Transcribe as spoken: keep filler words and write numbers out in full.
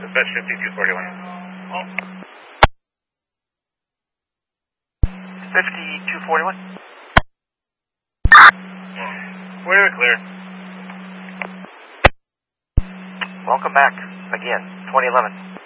Dispatch fifty-two forty-one. Oh. fifty-two forty-one. We're clear. Welcome back again, twenty eleven.